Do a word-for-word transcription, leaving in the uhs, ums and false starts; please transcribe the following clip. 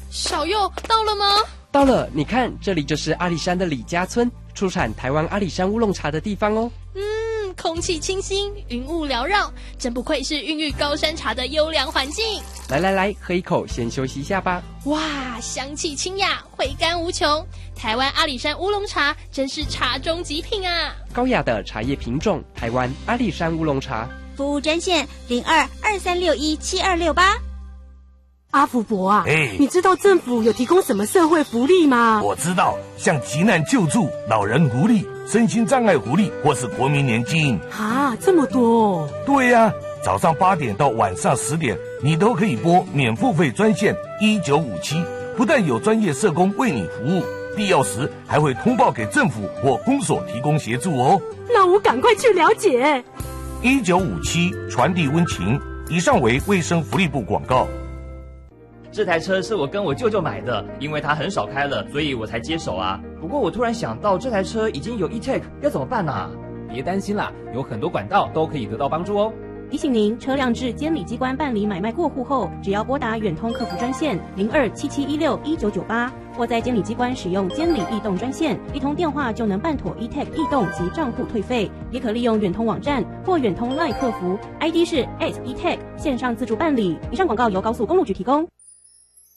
小佑到了吗？ 到了，你看，这里就是阿里山的李家村，出产台湾阿里山乌龙茶的地方哦。 嗯，空气清新，云雾缭绕，真不愧是孕育高山茶的优良环境。 来来来，喝一口，先休息一下吧。 哇，香气清雅，回甘无穷。台湾阿里山乌龙茶真是茶中极品啊！ 高雅的茶叶品种，台湾阿里山乌龙茶。 服务专线零二二三六一七二六八。 阿福伯啊， 哎， 你知道政府有提供什么社会福利吗？ 我知道，像急难救助、老人福利、身心障碍福利，或是国民年金。 啊，这么多！ 对呀、啊，早上八点到晚上十点，你都可以拨免付费专线一九五七，不但有专业社工为你服务，必要时还会通报给政府或公所提供协助哦。 那我赶快去了解。 一九五七传递温情，以上为卫生福利部广告。 这台车是我跟我舅舅买的，因为他很少开了，所以我才接手啊。不过我突然想到，这台车已经有 E-Tech， 要怎么办啊？ 别担心啦，有很多管道都可以得到帮助哦。 提醒您，车辆至监理机关办理买卖过户后，只要拨打远通客服专线零二七七一六一九九八，或在监理机关使用监理易动专线，一通电话就能办妥 E-Tech 易动及账户退费。也可利用远通网站或远通 LINE 客服 ，I D 是 at E-Tech 线上自助办理。以上广告由高速公路局提供。